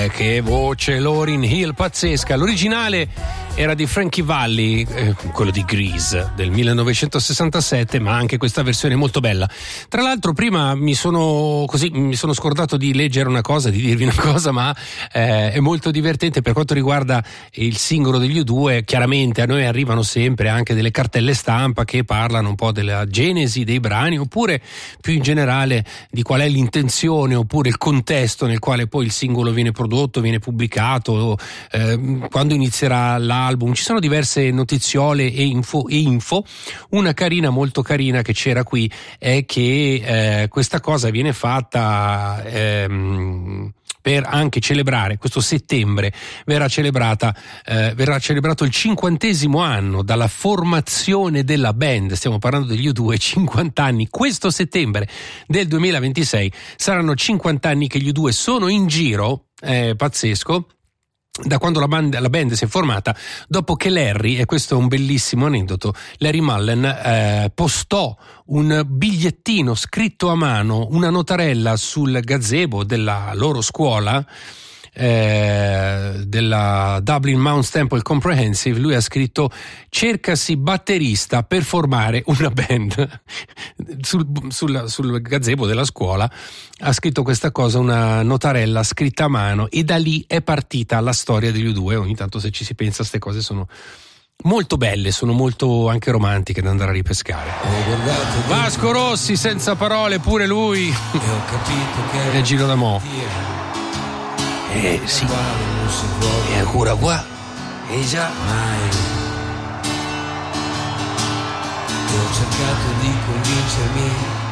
che voce, Lauryn Hill, pazzesca. L'originale era di Frankie Valli, quello di Grease del 1967, ma anche questa versione è molto bella. Tra l'altro prima mi sono scordato di leggere una cosa, di dirvi una cosa, ma è molto divertente per quanto riguarda il singolo degli U2. Chiaramente a noi arrivano sempre anche delle cartelle stampa che parlano un po' della genesi dei brani, oppure più in generale di qual è l'intenzione oppure il contesto nel quale poi il singolo viene prodotto, viene pubblicato, quando inizierà l'album. Ci sono diverse notiziole e info. Una carina, molto carina, che c'era qui è che questa cosa viene fatta per anche celebrare questo settembre. Verrà celebrato il 50° anno dalla formazione della band. Stiamo parlando degli U2, 50 anni. Questo settembre del 2026 saranno 50 anni che gli U2 sono in giro. Pazzesco. Da quando la band si è formata, dopo che Larry, e questo è un bellissimo aneddoto, Larry Mullen postò un bigliettino scritto a mano, una notarella sul gazebo della loro scuola, della Dublin Mount Temple Comprehensive. Lui ha scritto: cercasi batterista per formare una band. sul gazebo della scuola ha scritto questa cosa, una notarella scritta a mano, e da lì è partita la storia degli U2. Ogni tanto, se ci si pensa, queste cose sono molto belle, sono molto anche romantiche da andare a ripescare. Vasco Rossi, senza parole pure lui. E ho capito che è Gino D'Amo. Sì, è ancora qua. Già. Ho cercato di convincermi